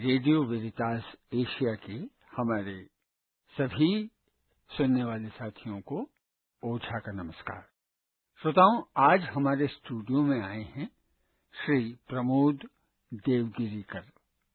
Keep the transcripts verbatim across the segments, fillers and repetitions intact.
Radio Veritas Asia के हमारे सभी सुनने वाले साथियों को ओझा का नमस्कार। श्रोताओं, आज हमारे स्टूडियो में आए हैं श्री प्रमोद देवगिरीकर।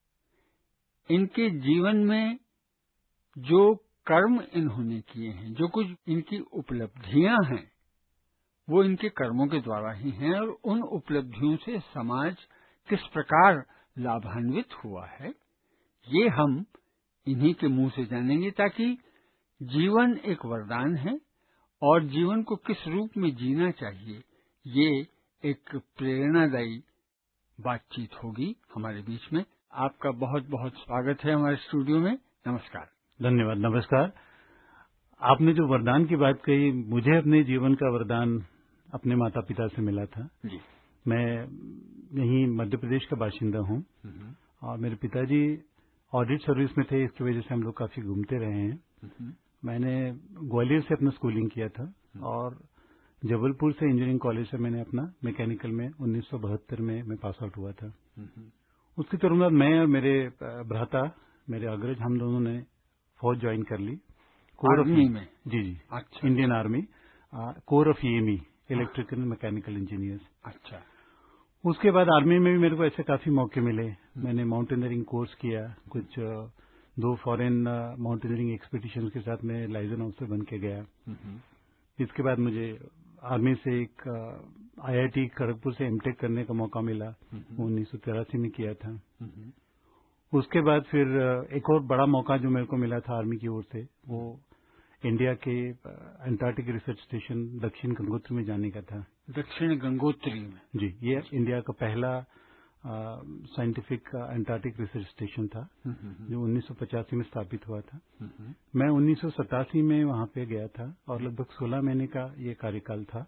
इनके जीवन में जो कर्म इन्होंने किए हैं, जो कुछ इनकी उपलब्धियां हैं, वो इनके कर्मों के द्वारा ही हैं और उन उपलब्धियों से समाज किस प्रकार लाभान्वित हुआ है, ये हम इन्हीं के मुंह से जानेंगे, ताकि जीवन एक वरदान है और जीवन को किस रूप में जीना चाहिए, ये एक प्रेरणादायी बातचीत होगी हमारे बीच में। आपका बहुत बहुत स्वागत है हमारे स्टूडियो में। नमस्कार। धन्यवाद। नमस्कार। आपने जो वरदान की बात कही, मुझे अपने जीवन का वरदान अपने माता पिता से मिला था जी। मैं यहीं मध्य प्रदेश का बाशिंदा हूँ और मेरे पिताजी ऑडिट सर्विस में थे, इसकी वजह से हम लोग काफी घूमते रहे हैं। मैंने ग्वालियर से अपना स्कूलिंग किया था और जबलपुर से इंजीनियरिंग कॉलेज से मैंने अपना मैकेनिकल में उन्नीस सौ बहत्तर में मैं पास आउट हुआ था। उसके तुरंत बाद मैं और मेरे भ्राता, मेरे अग्रज, हम दोनों ने फौज ज्वाइन कर ली। कोर आर्मी में? जी जी। अच्छा। Indian army, core of EME, electrical mechanical engineers. अच्छा। उसके उसके बाद आर्मी में भी मेरे को ऐसे काफी मौके मिले। मैंने माउंटेनियरिंग कोर्स किया, कुछ दो फॉरेन माउंटेनियरिंग एक्सपीडिशन के साथ मैं लाइजन ऑफिसर बन के गया। इसके बाद मुझे आर्मी से एक आईआईटी खड़गपुर से एमटेक करने का मौका मिला, उन्नीस सौ तिरासी में किया था। उसके बाद फिर एक और बड़ा मौका जो मेरे को मिला था आर्मी की ओर से, वो इंडिया के अंटार्कटिक रिसर्च स्टेशन दक्षिण गंगोत्री में जाने का था। दक्षिण गंगोत्री में? जी। ये इंडिया का पहला साइंटिफिक अंटार्कटिक रिसर्च स्टेशन था जो उन्नीस सौ पचासी में स्थापित हुआ था। मैं उन्नीस सौ सतासी में वहां पे गया था और लगभग सोलह महीने का ये कार्यकाल था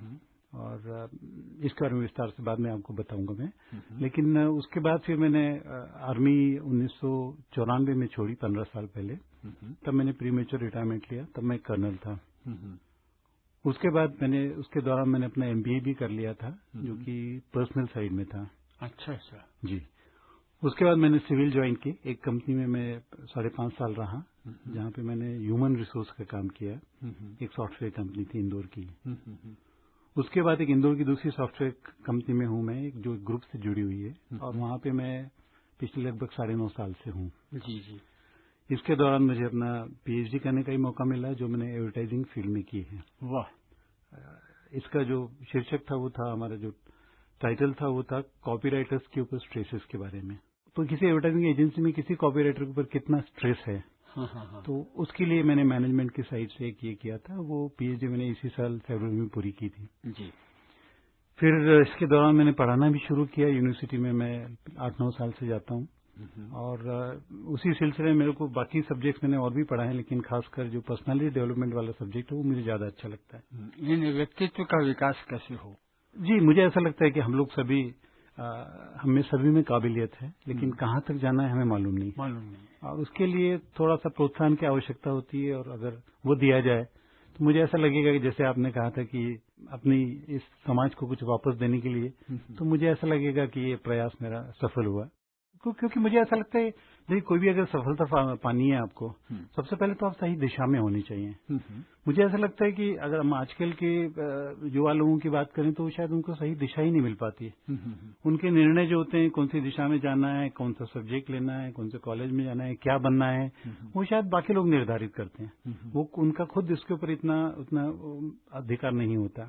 और इसके बारे में विस्तार से बाद में आपको बताऊंगा मैं। लेकिन उसके बाद फिर मैंने आर्मी उन्नीस सौ चौरानवे में छोड़ी, पंद्रह साल पहले। तब मैंने प्री मेच्योर रिटायरमेंट लिया, तब मैं कर्नल था। उसके बाद मैंने उसके दौरान मैंने अपना एमबीए भी कर लिया था, जो कि पर्सनल साइड में था। अच्छा अच्छा। जी। उसके बाद मैंने सिविल ज्वाइन की, एक कंपनी में मैं साढ़े पांच साल रहा, जहां पे मैंने ह्यूमन रिसोर्स का काम किया। एक सॉफ्टवेयर कंपनी थी इंदौर की। उसके बाद एक इंदौर की दूसरी सॉफ्टवेयर कंपनी में हूं मैं, एक जो ग्रुप से जुड़ी हुई है, और वहां पे मैं पिछले लगभग साढ़े नौ साल से हूं। जी जी। इसके दौरान मुझे अपना पीएचडी करने का ही मौका मिला, जो मैंने एडवर्टाइजिंग फील्ड में की है। वाह। इसका जो शीर्षक था वो था, हमारा जो टाइटल था वो था कॉपीराइटर्स के ऊपर स्ट्रेसेस के बारे में। तो किसी एडवर्टाइजिंग एजेंसी में किसी कॉपीराइटर के ऊपर कितना स्ट्रेस है, हाँ हाँ हाँ। तो उसके लिए मैंने मैनेजमेंट की साइड से एक ये किया था। वो पीएचडी मैंने इसी साल फरवरी में पूरी की थी जी। फिर इसके दौरान मैंने पढ़ाना भी शुरू किया यूनिवर्सिटी में। मैं आठ नौ साल से जाता हूँ और उसी सिलसिले में मेरे को बाकी सब्जेक्ट्स मैंने और भी पढ़ा है, लेकिन खासकर जो पर्सनालिटी डेवलपमेंट वाला सब्जेक्ट है वो मुझे ज्यादा अच्छा लगता है। यानी व्यक्तित्व का विकास कैसे हो? जी, मुझे ऐसा लगता है कि हम लोग सभी, हमें सभी में काबिलियत है, लेकिन कहाँ तक जाना है हमें मालूम नहीं मालूम नहीं और उसके लिए थोड़ा सा प्रोत्साहन की आवश्यकता होती है। और अगर वो दिया जाए तो मुझे ऐसा लगेगा कि जैसे आपने कहा था कि अपनी इस समाज को कुछ वापस देने के लिए, तो मुझे ऐसा लगेगा कि ये प्रयास मेरा सफल हुआ। क्योंकि मुझे ऐसा लगता है, देखिए, कोई भी अगर सफलता पानी है आपको, सबसे पहले तो आप सही दिशा में होनी चाहिए। मुझे ऐसा लगता है कि अगर हम आजकल के युवा लोगों की बात करें तो शायद उनको सही दिशा ही नहीं मिल पाती है। उनके निर्णय जो होते हैं, कौन सी दिशा में जाना है, कौन सा सब्जेक्ट लेना है, कौन से कॉलेज में जाना है, क्या बनना है, वो शायद बाकी लोग निर्धारित करते हैं। वो उनका खुद इसके ऊपर इतना उतना अधिकार नहीं होता।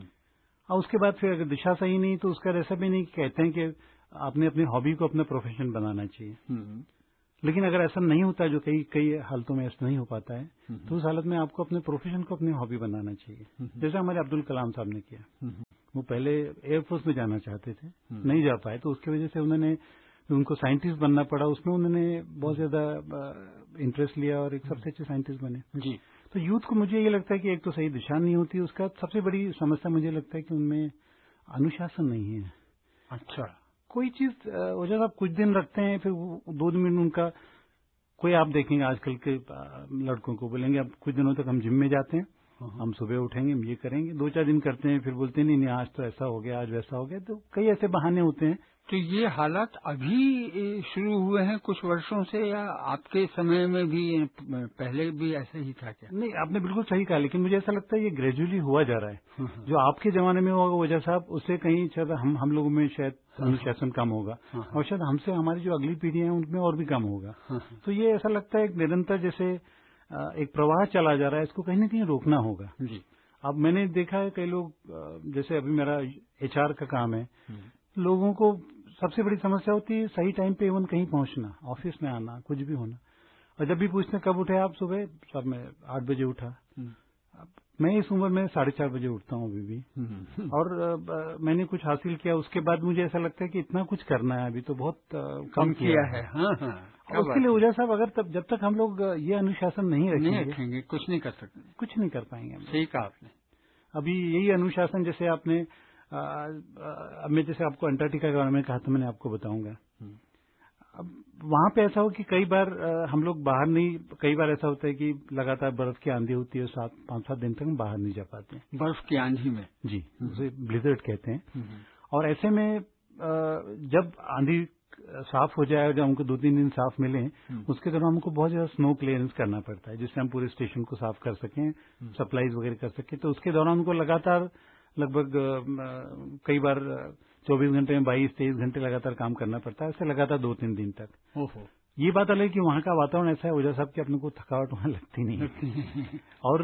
और उसके बाद फिर अगर दिशा सही नहीं तो उसका ऐसा भी नहीं कहते हैं कि आपने अपनी हॉबी को अपना प्रोफेशन बनाना चाहिए। लेकिन अगर ऐसा नहीं होता, जो कई कई हालतों में ऐसा नहीं हो पाता है, तो उस हालत में आपको अपने प्रोफेशन को अपनी हॉबी बनाना चाहिए। जैसे हमारे अब्दुल कलाम साहब ने किया। वो पहले एयरफोर्स में जाना चाहते थे, नहीं जा पाए, तो उसकी वजह से उन्होंने, उनको साइंटिस्ट बनना पड़ा, उसमें उन्होंने बहुत ज्यादा इंटरेस्ट लिया और एक सबसे अच्छे साइंटिस्ट बने। जी। तो यूथ को मुझे ये लगता है कि एक तो सही दिशा नहीं होती, उसका सबसे बड़ी समस्या मुझे लगता है कि उनमें अनुशासन नहीं है। अच्छा। कोई चीज वजह आप कुछ दिन रखते हैं, फिर दो दिन में उनका, कोई आप देखेंगे आजकल के लड़कों को बोलेंगे अब कुछ दिनों तक हम जिम में जाते हैं, हम सुबह उठेंगे, हम ये करेंगे, दो चार दिन करते हैं, फिर बोलते हैं नहीं नहीं आज तो ऐसा हो गया, आज वैसा हो गया, तो कई ऐसे बहाने होते हैं। तो ये हालात अभी शुरू हुए हैं कुछ वर्षों से, या आपके समय में भी पहले भी ऐसा ही था क्या? नहीं, आपने बिल्कुल सही कहा, लेकिन मुझे ऐसा लगता है ये ग्रेजुअली हुआ जा रहा है। जो आपके जमाने में होगा वजह साहब, उससे कहीं शायद हम हम लोगों में शायद अनुशासन कम होगा, और शायद हमसे हमारी जो अगली पीढ़ी है उनमें और भी कम होगा। तो ये ऐसा लगता है एक निरंतर जैसे एक प्रवाह चला जा रहा है, इसको कहीं न कहीं रोकना होगा। जी। अब मैंने देखा है कई लोग, जैसे अभी मेरा एचआर का काम है, लोगों को सबसे बड़ी समस्या होती है सही टाइम पे इवन कहीं पहुंचना, ऑफिस में आना, कुछ भी होना। और जब भी पूछते हैं कब उठे आप सुबह, सब मैं आठ बजे उठा। अब मैं इस उम्र में साढ़े चार बजे उठता हूँ अभी भी, और आ, मैंने कुछ हासिल किया, उसके बाद मुझे ऐसा लगता है कि इतना कुछ करना है अभी तो बहुत आ, कम किया है। हाँ हाँ। और उसके लिए उजैर साहब, अगर तब जब तक हम लोग ये अनुशासन नहीं रखेंगे, नहीं रखेंगे कुछ नहीं कर सकते, कुछ नहीं कर पाएंगे। सही कहा आपने। अभी यही अनुशासन, जैसे आपने अब मैं जैसे आपको अंटार्कटिका के बारे में कहा था, मैंने आपको बताऊंगा। अब वहां पे ऐसा हो कि कई बार आ, हम लोग बाहर नहीं, कई बार ऐसा होता है कि लगातार बर्फ की आंधी होती है, सात पांच सात दिन तक हम बाहर नहीं जा पाते हैं। बर्फ की आंधी में? जी, उसे ब्लिजर्ड कहते हैं। और ऐसे में आ, जब आंधी साफ हो जाए और जब हमको दो तीन दिन साफ मिले, उसके दौरान हमको बहुत ज्यादा स्नो क्लियरेंस करना पड़ता है, जिससे हम पूरे स्टेशन को साफ कर सकें, सप्लाईज वगैरह कर सकें। तो उसके दौरान हमको लगातार लगभग कई बार चौबीस घंटे में बाईस तेईस घंटे लगातार काम करना पड़ता है, ऐसे लगातार दो तीन दिन तक। ओहो। ये बात अलग है कि वहाँ का वातावरण ऐसा है वजह साहब कि अपने को थकावट वहाँ लगती नहीं है। और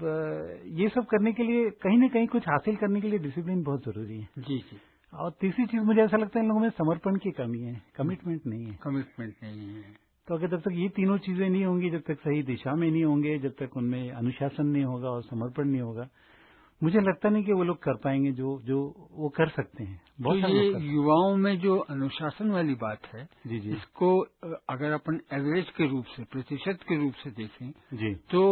ये सब करने के लिए, कहीं न कहीं कुछ हासिल करने के लिए डिसिप्लिन बहुत जरूरी है। जी जी। और तीसरी चीज मुझे ऐसा लगता है इन लोगों में समर्पण की कमी है, कमिटमेंट नहीं है। कमिटमेंट नहीं है। तो अगर जब तक ये तीनों चीजें नहीं होंगी, जब तक सही दिशा में नहीं होंगे, जब तक उनमें अनुशासन नहीं होगा और समर्पण नहीं होगा, मुझे लगता नहीं कि वो लोग कर पाएंगे जो जो वो कर सकते हैं। बहुत तो ये युवाओं में जो अनुशासन वाली बात है, जी जी, इसको अगर अपन एवरेज के रूप से, प्रतिशत के रूप से देखें जी, तो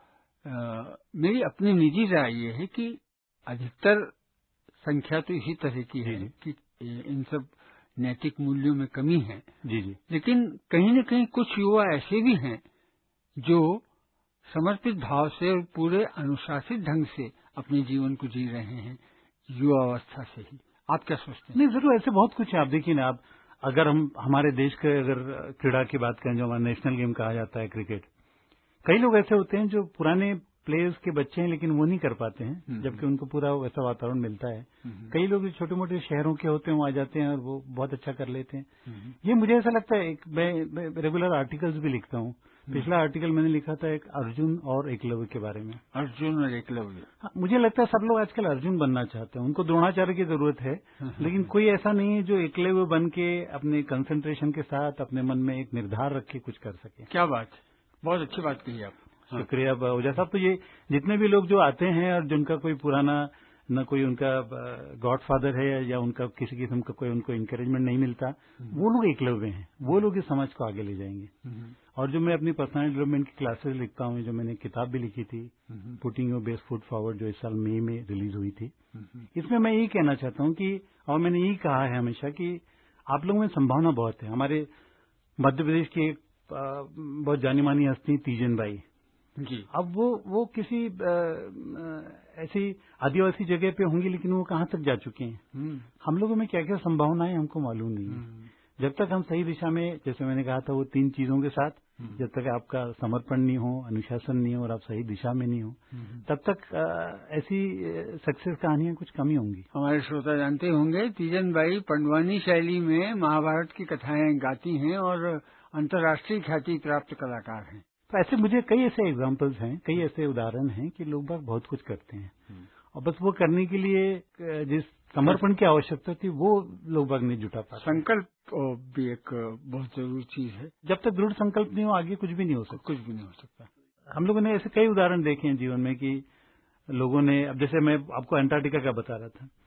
आ, मेरी अपनी निजी राय ये है कि अधिकतर संख्या तो इसी तरह की है जी, कि इन सब नैतिक मूल्यों में कमी है। जी जी। लेकिन कहीं न कहीं कुछ युवा ऐसे भी हैं जो समर्पित भाव से और पूरे अनुशासित ढंग से अपने जीवन को जी रहे हैं, युवावस्था से ही। आप क्या सोचते हैं? नहीं, जरूर ऐसे बहुत कुछ है। आप देखिए ना, आप अगर हम हमारे देश के अगर क्रीड़ा की बात करें, जो हमारा नेशनल गेम कहा जाता है क्रिकेट, कई लोग ऐसे होते हैं जो पुराने प्लेयर्स के बच्चे हैं लेकिन वो नहीं कर पाते हैं, जबकि उनको पूरा वैसा वातावरण मिलता है। कई लोग छोटे मोटे शहरों के होते हैं, वो आ जाते हैं और वो बहुत अच्छा कर लेते हैं। ये मुझे ऐसा लगता है, एक मैं रेगुलर आर्टिकल्स भी लिखता हूँ। पिछला आर्टिकल मैंने लिखा था एक अर्जुन और एकलव्य के बारे में। अर्जुन और एकलव्य। हाँ, मुझे लगता है सब लोग आजकल अर्जुन बनना चाहते हैं, उनको द्रोणाचार्य की जरूरत है, लेकिन कोई ऐसा नहीं है जो एकलव्य बन के अपने कंसंट्रेशन के साथ अपने मन में एक निर्धार रख के कुछ कर सके। क्या बात, बहुत अच्छी बात कही आप। शुक्रिया ओझा साहब। तो ये जितने भी लोग जो आते हैं और जिनका कोई पुराना न कोई उनका गॉडफादर है या उनका किसी किस्म का कोई उनको इंकरेजमेंट नहीं मिलता, वो लोग एकलव्य हैं, वो लोग इस समाज को आगे ले जाएंगे। और जो मैं अपनी पर्सनल डेवलपमेंट की क्लासेस लिखता हूँ, जो मैंने किताब भी लिखी थी, putting your best foot forward, जो इस साल मई में रिलीज हुई थी, इसमें मैं यही कहना चाहता हूँ कि, और मैंने यही कहा है हमेशा कि आप लोगों में संभावना बहुत है। हमारे मध्य प्रदेश की एक बहुत जानी मानी हस्ती तीजन बाई जी, अब वो वो किसी आ, आ, ऐसी आदिवासी जगह पे होंगी, लेकिन वो कहाँ तक जा चुके हैं, हम लोगों में क्या क्या संभावनाएं हमको मालूम नहीं है। जब तक हम सही दिशा में, जैसे मैंने कहा था वो तीन चीजों के साथ, जब तक आपका समर्पण नहीं हो, अनुशासन नहीं हो और आप सही दिशा में नहीं हो, तब तक आ, ऐसी सक्सेस कहानियां कुछ कमी होंगी। हमारे श्रोता जानते होंगे तीजन बाई पंडवानी शैली में महाभारत की कथाएं गाती हैं और अंतर्राष्ट्रीय ख्याति प्राप्त कलाकार हैं। तो ऐसे मुझे कई ऐसे एग्जाम्पल्स हैं, कई ऐसे उदाहरण हैं कि लोग बाग बहुत कुछ करते हैं, और बस वो करने के लिए जिस समर्पण की आवश्यकता थी वो लोग बाग नहीं जुटा पाते। संकल्प भी एक बहुत जरूरी चीज है। जब तक दृढ़ संकल्प नहीं हो, आगे कुछ भी नहीं हो सकता। कुछ भी नहीं हो सकता। हम लोगों ने ऐसे कई उदाहरण देखे हैं जीवन में कि लोगों ने, अब जैसे मैं आपको अंटार्कटिका का बता रहा था,